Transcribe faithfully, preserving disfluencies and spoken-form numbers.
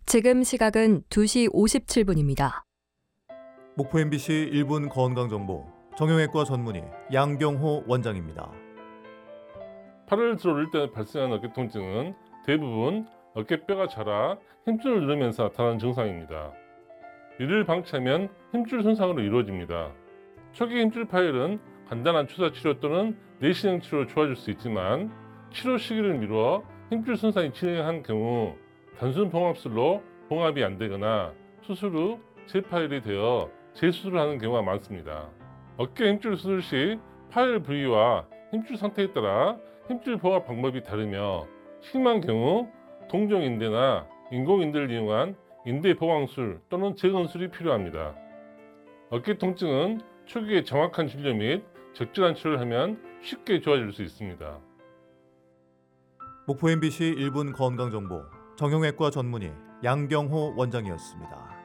지금 시각은 두 시 오십칠 분입니다. 목포 엠비씨 일 분 건강정보 정형외과 전문의 양경호 원장입니다. 팔을 들어올릴 때 발생하는 어깨 통증은 대부분 어깨뼈가 자라 힘줄을 누르면서 나타나는 증상입니다. 이를 방치하면 힘줄 손상으로 이루어집니다. 초기 힘줄 파열은 간단한 주사 치료 또는 내시경 치료로 좋아질 수 있지만 치료 시기를 미루어 힘줄 손상이 진행한 경우 단순 봉합술로 봉합이 안 되거나 수술 후 재파열이 되어 재수술을 하는 경우가 많습니다. 어깨 힘줄 수술 시 파열 부위와 힘줄 상태에 따라 힘줄 봉합 방법이 다르며 심한 경우 동종인대나 인공인대를 이용한 인대 보강술 또는 재건술이 필요합니다. 어깨 통증은 초기에 정확한 진료 및 적절한 치료를 하면 쉽게 좋아질 수 있습니다. 목포 엠비씨 일 분 건강정보 정형외과 전문의 양경호 원장이었습니다.